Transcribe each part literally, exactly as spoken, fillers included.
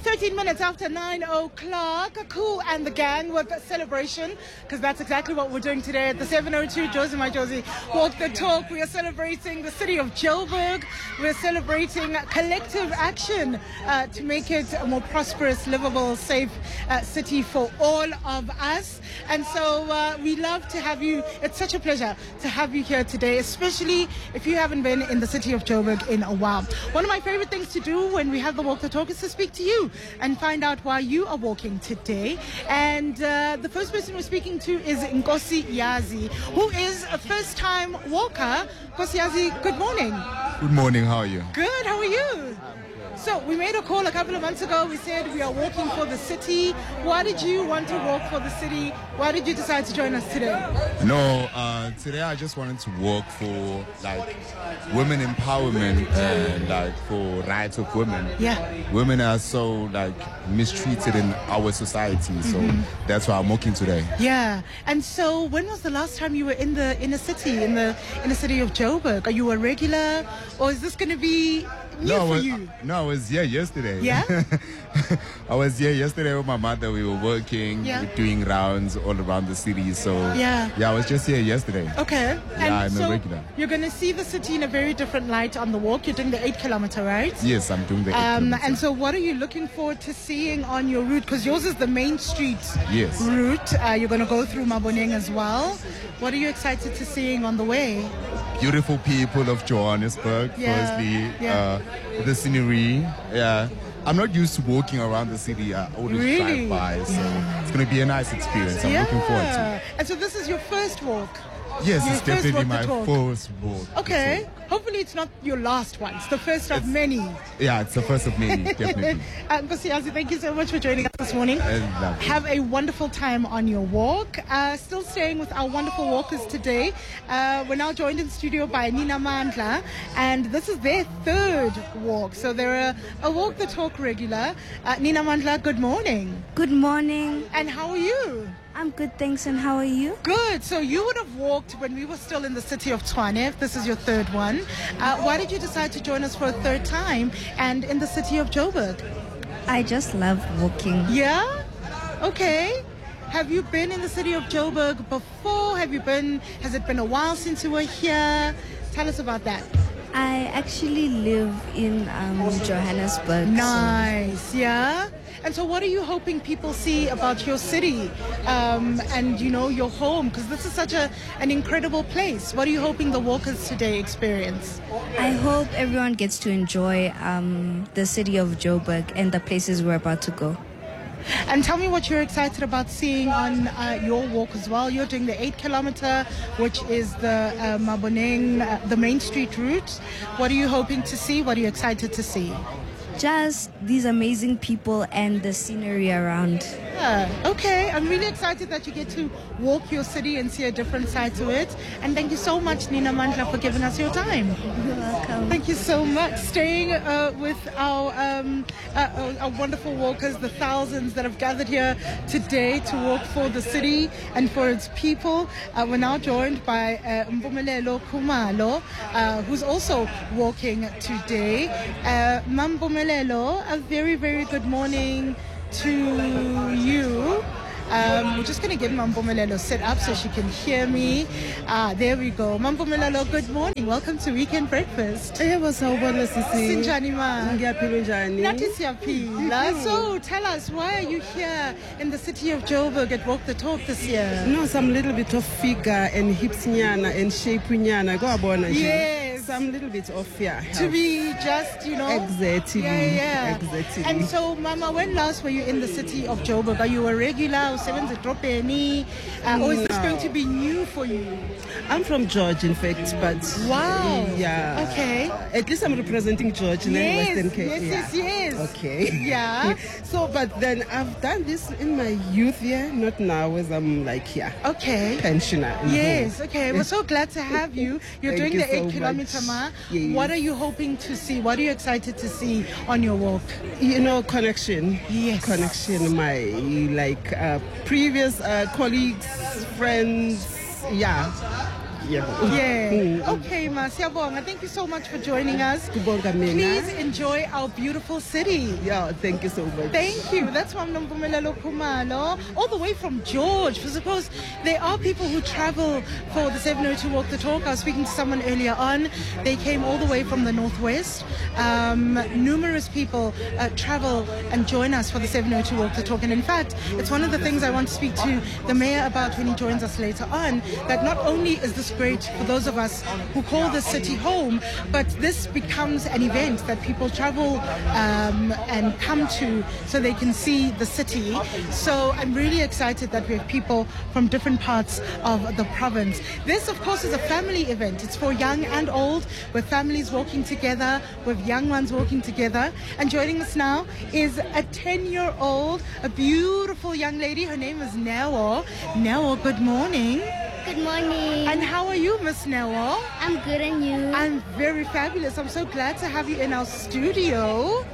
thirteen minutes after nine o'clock, Cool and the gang with a celebration, because that's exactly what we're doing today at the seven oh two Josie My Josie Walk the Talk. We are celebrating the city of Joburg. We're celebrating collective action uh, to make it a more prosperous, livable, safe uh, city for all of us. And so uh, we love to have you. It's such a pleasure to have you here today, especially if you haven't been in the city of Joburg in a while. One of my favorite things to do when we have the Walk the Talk is to speak to you and find out why you are walking today. And uh, the first person we're speaking to is Nkosi Yazi, who is a first-time walker. Nkosi Yazi, good morning. Good morning, how are you? Good, how are you? So we made a call a couple of months ago. We said we are walking for the city. Why did you want to walk for the city? Why did you decide to join us today? No, uh, today I just wanted to walk for like women empowerment and like for rights of women. Yeah. Women are so like mistreated in our society, so mm-hmm. that's why I'm walking today. Yeah. And so when was the last time you were in the inner city, in the inner city of Joburg? Are you a regular, or is this going to be new no, for I was, you? No, I was here yesterday. Yeah? I was here yesterday with my mother. We were working, yeah. we were doing rounds all around the city. So yeah, yeah, I was just here yesterday. Okay. Yeah, and I'm so a regular. You're going to see the city in a very different light on the walk. You're doing the eight kilometer, right? Yes, I'm doing the eight um, kilometer. And so what are you looking forward to seeing on your route? Because yours is the main street yes. route. Uh, you're going to go through Maboneng as well. What are you excited to seeing on the way? Beautiful people of Johannesburg, yeah. firstly. Yeah. Uh, the scenery. Yeah. I'm not used to walking around the city. I always really? drive by, so yeah. it's going to be a nice experience. I'm yeah. looking forward to it. And so this is your first walk? Yes, your it's definitely my walk first walk. Okay. Hopefully it's not your last one. It's the first of it's, many. Yeah, it's the first of many, definitely. um, Nkosi Yazi, thank you so much for joining us this morning. Have a wonderful time on your walk. Uh, still staying with our wonderful walkers today. Uh, we're now joined in studio by Nina Mandla, and this is their third walk. So they're a, a Walk the Talk regular. Uh, Nina Mandla, good morning. Good morning. And how are you? I'm good, thanks. And how are you? Good. So you would have walked when we were still in the city of Tshwane, if this is your third one. Uh, why did you decide to join us for a third time and in the city of Joburg? I just love walking. Yeah? Okay. Have you been in the city of Joburg before? Have you been, has it been a while since you were here? Tell us about that. I actually live in um, Johannesburg. Nice, so. Yeah? And so what are you hoping people see about your city um, and, you know, your home? Because this is such a, an incredible place. What are you hoping the walkers today experience? I hope everyone gets to enjoy um, the city of Joburg and the places we're about to go. And tell me what you're excited about seeing on uh, your walk as well. You're doing the eight kilometer, which is the uh, Maboneng, uh, the main street route. What are you hoping to see? What are you excited to see? Just these amazing people and the scenery around. Yeah, okay. I'm really excited that you get to walk your city and see a different side to it. And thank you so much, Nina Mandla, for giving us your time. You're welcome. Thank you so much. Staying uh, with our, um, uh, our wonderful walkers, the thousands that have gathered here today to walk for the city and for its people. Uh, we're now joined by uh, Mpumelelo Khumalo, uh, who's also walking today. Uh, Mpumelelo, a very, very good morning to you. Um, we're just going to get Mpumelelo set up so she can hear me. Ah, there we go. Mpumelelo, good morning. Welcome to Weekend Breakfast. Sinjani ma? Nathi siyaphila. So tell us, why are you here in the city of Joburg at Walk the Talk this year? No, some little bit of figure and hips nyana and shape nyana. Go abona. Yes. Some little bit of fear. To be just, you know. Exactly. Yeah, yeah. Exactly. And so, Mama, when last were you in the city of Joburg? Are you a regular? Uh, or is this going to be new for you? I'm from George, in fact, but wow. Yeah. Okay. At least I'm representing George in yes, Western Cape. Yes, yes, yeah. yes. Okay. Yeah. So, but then I've done this in my youth, yeah, not now as I'm like here. Yeah, okay. Pensioner. Yes. Okay. We're so glad to have you. You're doing you the eight so kilometer ma. Yes. What are you hoping to see? What are you excited to see on your walk? You know, connection. Yes. Connection. My like uh, previous uh, colleagues, friends. Yeah. Yeah. Yeah. Okay, ma. Siyabonga. Thank you so much for joining us. Kubonga mina. Please enjoy our beautiful city. Yeah, thank you so much. Thank you. That's Mam Nompumelelo Khumalo, all the way from George. For suppose there are people who travel for the seven oh two Walk the Talk. I was speaking to someone earlier on. They came all the way from the northwest. Um, numerous people uh, travel and join us for the seven oh two Walk the Talk. And in fact, it's one of the things I want to speak to the mayor about when he joins us later on, that not only is this great for those of us who call this city home, but this becomes an event that people travel um, and come to so they can see the city. So I'm really excited that we have people from different parts of the province. This, of course, is a family event. It's for young and old, with families walking together, with young ones walking together. And joining us now is a ten-year-old, a beautiful young lady. Her name is Newo. Newo, good morning. Good morning. And how are you, Miss Newo? I'm good, and you? I'm very fabulous. I'm so glad to have you in our studio.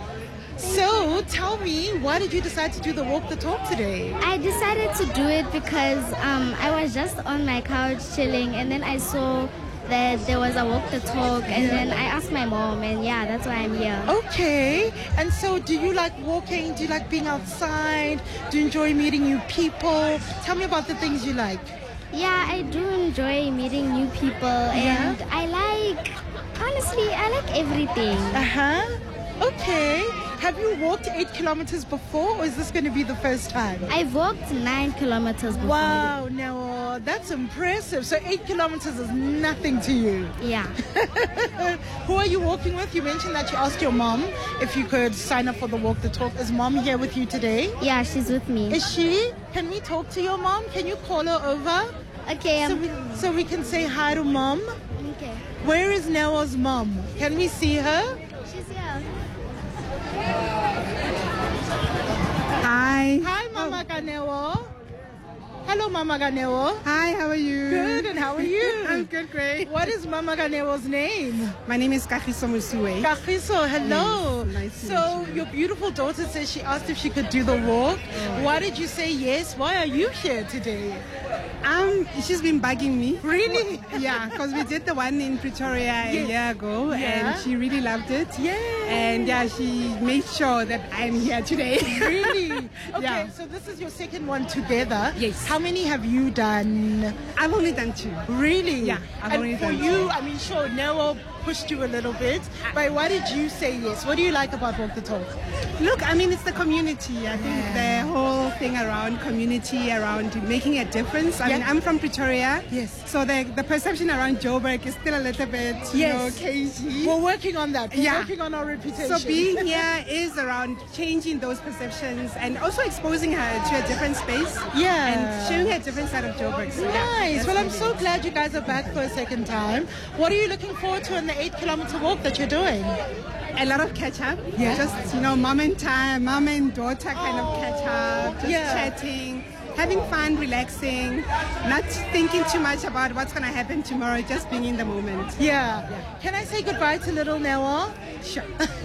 So, tell me, why did you decide to do the Walk the Talk today? I decided to do it because um, I was just on my couch chilling, and then I saw that there was a Walk the Talk, and yeah. then I asked my mom, and yeah, that's why I'm here. Okay. And so, do you like walking? Do you like being outside? Do you enjoy meeting new people? Tell me about the things you like. Yeah, I do enjoy meeting new people, Yeah. and I like, honestly, I like everything. Uh-huh. Okay. Have you walked eight kilometers before, or is this going to be the first time? I've walked nine kilometers before. Wow, now that's impressive. So eight kilometers is nothing to you. Yeah. Who are you walking with? You mentioned that you asked your mom if you could sign up for the Walk the Talk. Is mom here with you today? Yeah, she's with me. Is she? Can we talk to your mom? Can you call her over? Okay. So Um, we, so we can say hi to mom? okay. Where is Newa's mom? Can we see her? She's here. Hi. Hi, Mama Ganewo. Hello, Mama Ganewo. Hi, how are you? Good, and how are you? I'm good, great. What is Mama Ganewo's name? My name is Kagiso Musue. Kagiso, hello. Yes, nice to so, meet you. your beautiful daughter says she asked if she could do the walk. Why did you say yes? Why are you here today? Um, she's been bugging me. Really? Yeah, because we did the one in Pretoria a Yes. year ago, Yeah. and she really loved it. Yeah. And yeah, she made sure that I'm here today. Really? Okay, Yeah. so this is your second one together. Yes. How many have you done? I've only done two. Really? Yeah, I've and only for done you, two. I mean, sure, Newo pushed you a little bit, but why did you say yes? What do you like about Walk the Talk? Look, I mean, it's the community. I think the whole thing around community, around making a difference. I Yeah. mean, I'm from Pretoria. Yes. So the, the perception around Joburg is still a little bit, you Yes. know, cagey. We're working on that. We're Yeah. working on our reputation. So being here is around changing those perceptions and also exposing her to a different space. Yeah. And showing her a different side of Joburg. So, yeah, Nice. that's Well, I'm really so it. glad you guys are back for a second time. What are you looking forward to in the eight kilometer walk that you're doing? A lot of catch up. Yeah. Just, you know, mom and time, mom and daughter kind of catch up. Just Yeah. chatting, having fun, relaxing, not thinking too much about what's going to happen tomorrow, just being in the moment. Yeah. Can I say goodbye to little Newa? Sure.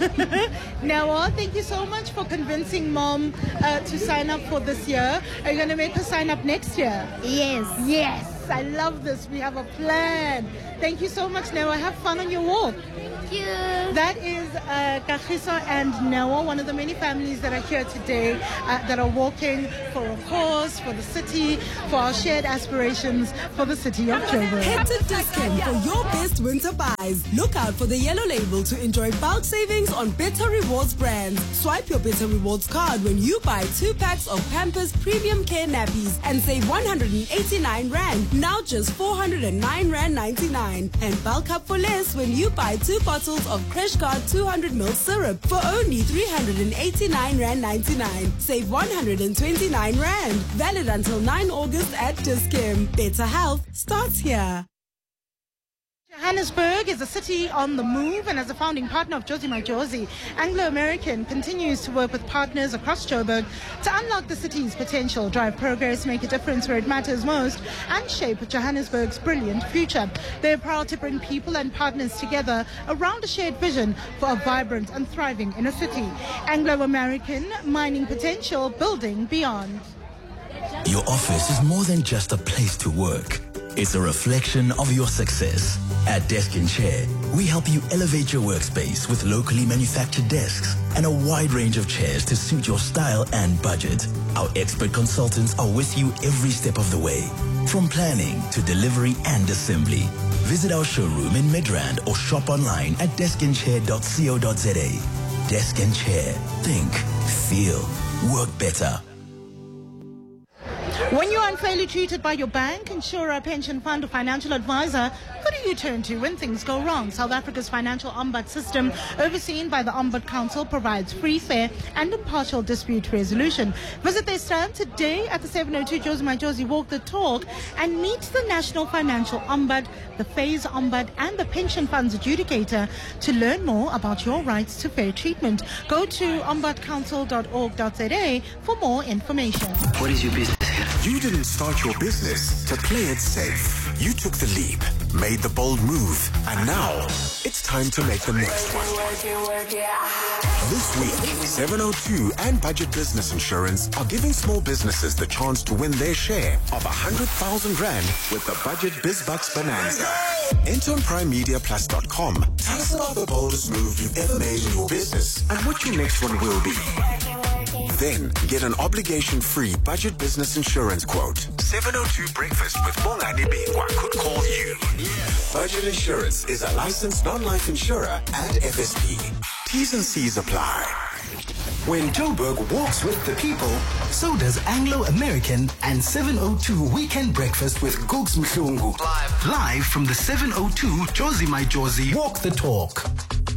Newa, thank you so much for convincing mom uh, to sign up for this year. Are you going to make her sign up next year? Yes. Yes. I love this. We have a plan. Thank you so much, Newa. Have fun on your walk. Thank you. That is uh, Kagiso and Newa, one of the many families that are here today uh, that are walking for a cause, for the city, for our shared aspirations for the city of Joburg. Head to Discount for your best winter buys. Look out for the yellow label to enjoy bulk savings on Better Rewards brands. Swipe your Better Rewards card when you buy two packs of Pampers Premium Care Nappies and save one hundred eighty-nine rand. Now just four hundred nine rand ninety-nine. And bulk up for less when you buy two bottles of Crash Guard two hundred milliliter syrup for only three hundred eighty-nine rand ninety-nine. Save one hundred twenty-nine rand. Valid until nine August at Dis-Chem. Better health starts here. Johannesburg is a city on the move, and as a founding partner of Jozi My Jozi, Anglo American continues to work with partners across Joburg to unlock the city's potential, drive progress, make a difference where it matters most, and shape Johannesburg's brilliant future. They are proud to bring people and partners together around a shared vision for a vibrant and thriving inner city. Anglo American, mining potential, building beyond. Your office is more than just a place to work. It's a reflection of your success. At Desk and Chair, we help you elevate your workspace with locally manufactured desks and a wide range of chairs to suit your style and budget. Our expert consultants are with you every step of the way, from planning to delivery and assembly. Visit our showroom in Midrand or shop online at desk and chair dot co dot za. Desk and Chair. Think, feel, work better. When you're unfairly treated by your bank, insurer, pension fund or financial advisor, who do you turn to when things go wrong? South Africa's financial ombud system, overseen by the Ombud Council, provides free, fair and impartial dispute resolution. Visit their stand today at the seven oh two Jozi Majozi Walk the Talk and meet the National Financial Ombud, the Phase Ombud and the Pension Funds Adjudicator to learn more about your rights to fair treatment. Go to ombud council dot org dot za for more information. What is your business? You didn't start your business to play it safe. You took the leap, made the bold move, and now it's time to make the next one. This week, seven oh two and Budget Business Insurance are giving small businesses the chance to win their share of one hundred thousand rand with the Budget BizBucks Bonanza. Enter on prime media plus dot com. Tell us about the boldest move you've ever made in your business and what your next one will be. Then get an obligation-free Budget Business Insurance quote. seven oh two Breakfast with Bongani Bingwa could call you. Budget Insurance is a licensed non-life insurer and F S P. T's and C's apply. When Joburg walks with the people, so does Anglo-American and seven oh two Weekend Breakfast with Googs Mhlungu. Live. Live from the seven oh two Jozi Majozi Walk the Talk.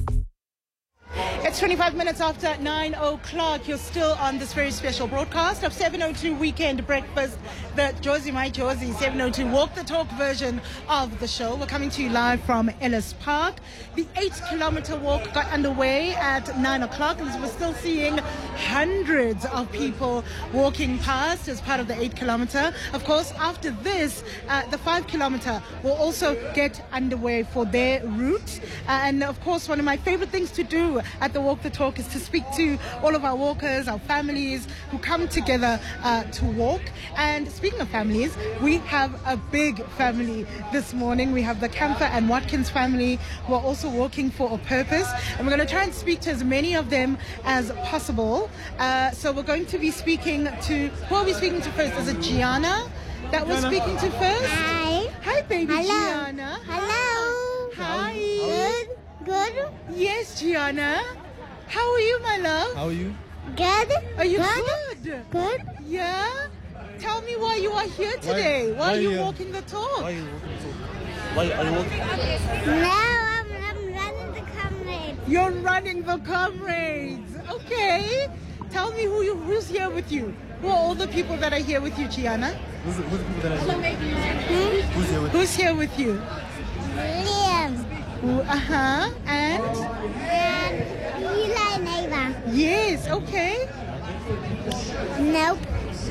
It's twenty-five minutes after nine o'clock. You're still on this very special broadcast of seven oh two Weekend Breakfast, the Jozi Majozi seven oh two Walk the Talk version of the show. We're coming to you live from Ellis Park. The eight kilometer walk got underway at nine o'clock, and we're still seeing hundreds of people walking past as part of the eight kilometer. Of course, after this, uh, the five kilometer will also get underway for their route. Uh, and of course, one of my favorite things to do at the Walk the Talk is to speak to all of our walkers, our families who come together uh, to walk. And speaking of families, we have a big family this morning. We have the Camper and Watkins family who are also walking for a purpose. And we're going to try and speak to as many of them as possible. Uh, so we're going to be speaking to, who are we speaking to first? Is it Gianna that we're speaking to first? Hi. Hi, baby. Hello. Gianna. Hello. Hi. Good. Good. Yes, Gianna. How are you, my love? How are you? Good. Are you good? good? Good. Yeah? Tell me why you are here today. Why, why, why are you here? walking the talk? Why are you walking the talk? Why are you walking? Now I'm, I'm running the comrades. You're running the comrades. Okay. Tell me who you, who's here with you. Who are all the people that are here with you, Gianna? Who's, who's the people that are here? Hmm? Who's here with Who's here with you? Liam. Uh-huh. And? And Eli and Ava. Yes, okay. Nope.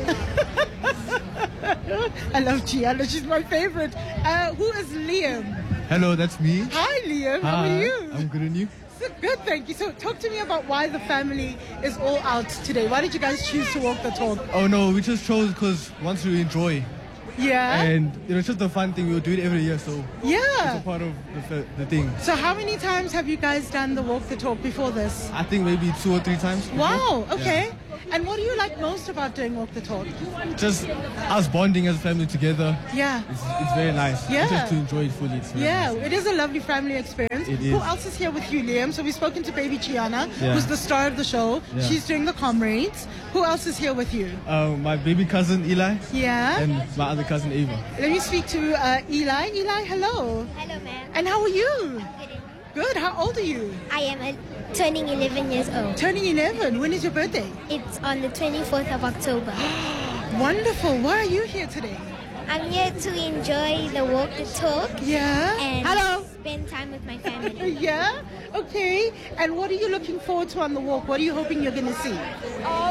I love Gianna. She's my favorite. Uh, who is Liam? Hello, that's me. Hi, Liam. Hi. How are you? I'm good, and you? So good, thank you. So talk to me about why the family is all out today. Why did you guys choose to walk the talk? Oh, no, we just chose because once we enjoy. Yeah. And you know, it's just a fun thing. We'll do it every year, so yeah, it's a part of the, the thing. So how many times have you guys done the walk the talk before this? I think maybe two or three times before. Wow, okay. Yeah. And what do you like most about doing walk the talk? Just us bonding as a family together. Yeah. It's, it's very nice. Yeah. Just to enjoy it fully. It's yeah, nice. It is a lovely family experience. It is. Who else is here with you, Liam? So we've spoken to baby Gianna, yeah. who's the star of the show. Yeah. She's doing the comrades. Who else is here with you? Uh, my baby cousin Eli. Yeah. And my other cousin Ava. Let me speak to uh, Eli. Eli, hello. Hello, ma'am. And how are you? Good. Good. How old are you? I am a, turning eleven years old. Turning eleven. When is your birthday? It's on the twenty-fourth of October. Wonderful. Why are you here today? I'm here to enjoy the walk, the talk. Yeah. And hello. Spend time with my family. Yeah. Okay. And what are you looking forward to on the walk? What are you hoping you're going to see? Um,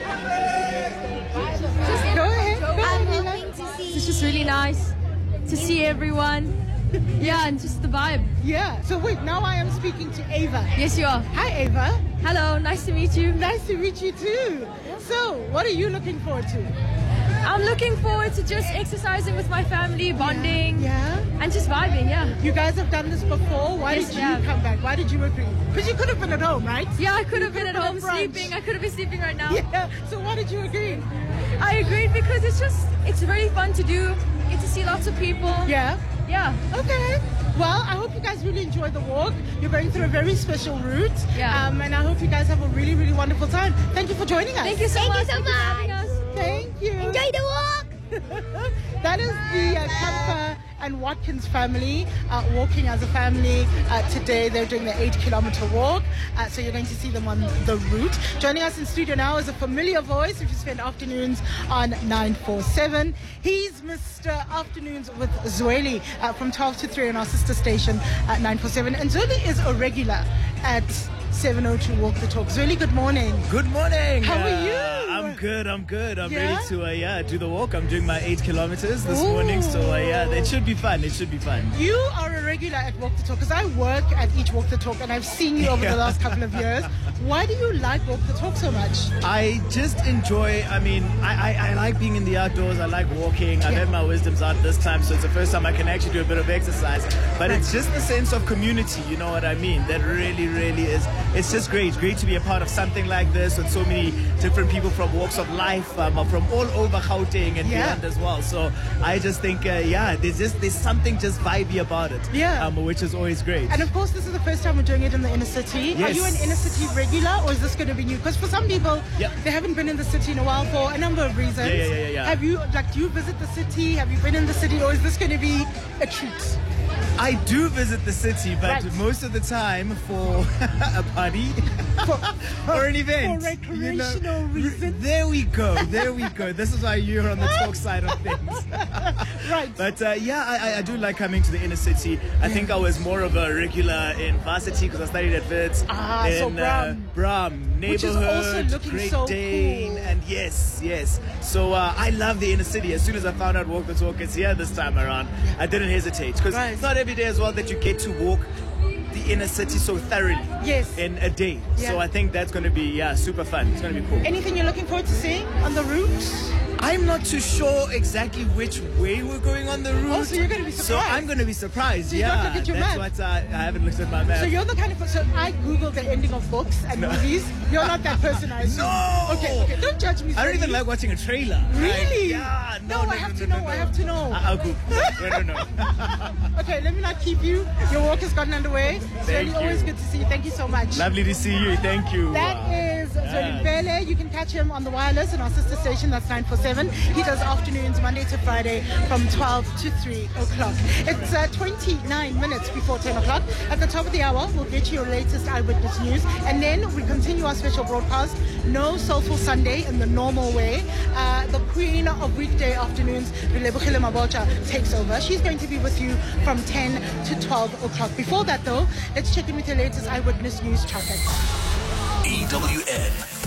Go ahead. Go I'm ahead. hoping to see. It's just really nice to see everyone. Yeah, and just the vibe. Yeah. So wait, now I am speaking to Ava. Yes, you are. Hi, Ava. Hello, nice to meet you. Nice to meet you too. So, what are you looking forward to? I'm looking forward to just exercising with my family, bonding, Yeah. and just vibing. Yeah. You guys have done this before. Why Yes, did we you have. come back? Why did you agree? Because you could have been at home, right? Yeah, I could You have been at could've home brunch. sleeping. I could have been sleeping right now. Yeah. So why did you agree? I agreed because it's just it's really fun to do. Get to see lots of people. Yeah. Yeah. Okay. Well, I hope you guys really enjoy the walk. You're going through a very special route. Yeah. Um, and I hope you guys have a really, really wonderful time. Thank you for joining us. Thank you so Thank you much. so Thank you for having much. us. Thank you. Enjoy the walk. That is the uh, Kampa and Watkins family uh, walking as a family. Uh, today they're doing the eight kilometer walk. Uh, so you're going to see them on the route. Joining us in studio now is a familiar voice if you spend afternoons on nine four seven. He's Mister Afternoons with Zweli uh, from twelve to three on our sister station at nine four seven. And Zweli is a regular at seven oh two Walk the Talk. Zweli, good morning. Good morning. How are Uh, you? I'm good. I'm good. I'm Yeah? ready to uh, yeah do the walk. I'm doing my eight kilometers this Ooh. morning, so uh, yeah, it should be fun. It should be fun. You are a regular at Walk the Talk because I work at each Walk the Talk and I've seen you over the last couple of years. Why do you like Walk the Talk so much? I just enjoy. I mean, I, I, I like being in the outdoors. I like walking. I've Yeah. had my wisdoms out this time, so it's the first time I can actually do a bit of exercise. But it's just the sense of community. You know what I mean? That really, really is. It's just great. Great to be a part of something like this with so many different people from walks of life, um, from all over Gauteng and Yeah. beyond as well. So I just think, uh, yeah, there's just there's something just vibey about it. Yeah. Um, which is always great. And of course, this is the first time we're doing it in the inner city. Are Yes. you an inner city regular or is this going to be new? Because for some people, Yep. they haven't been in the city in a while for a number of reasons. Yeah, yeah, yeah, yeah. Have you, like, do you visit the city? Have you been in the city or is this going to be a treat? I do visit the city, but Right. most of the time for a party or an event. For recreational reasons. There we go. There we go. This is why you're on the talk side of things. Right. But uh, yeah, I, I- I do like coming to the inner city. I think I was more of a regular in varsity because I studied at Wits. Ah, so in, Bram. Uh, Bram, Which is neighborhood, also looking Great so Dane, cool. and yes, yes. So uh, I love the inner city. As soon as I found out Walk the Talk is here this time around, I didn't hesitate because Right. it's not every day as well that you get to walk the inner city so thoroughly. Yes. In a day. Yeah. So I think that's going to be yeah super fun. It's going to be cool. Anything you're looking forward to seeing on the route? I'm not too sure exactly which way we're going on the route. Oh, so you're gonna be So surprised. I'm going to be surprised. So you yeah, don't look at your that's map? what I, I haven't looked at my map. So you're the kind of person, I Googled the ending of books and movies. You're not that person, I assume. No! Okay, okay, don't judge me. I don't even Zweli. like watching a trailer. Really? Like, yeah. No, No, no, I have no, to no, know, no, I no. have to know. I- I'll Google. No, no, no. Okay, let me not keep you. Your walk has gotten underway. It's Thank really you. always good to see you. Thank you so much. Lovely to see you. Thank you. That is Zweli Mbele. You can catch him on the wireless in our sister station. That's nine four seven. He does afternoons Monday to Friday from twelve to three o'clock. It's uh, twenty-nine minutes before ten o'clock. At the top of the hour, we'll get you your latest eyewitness news. And then we continue our special broadcast. No Soulful Sunday in the normal way. Uh, the queen of weekday afternoons, Relebohile Mabocha, takes over. She's going to be with you from ten to twelve o'clock. Before that, though, let's check in with your latest eyewitness news traffic. E W N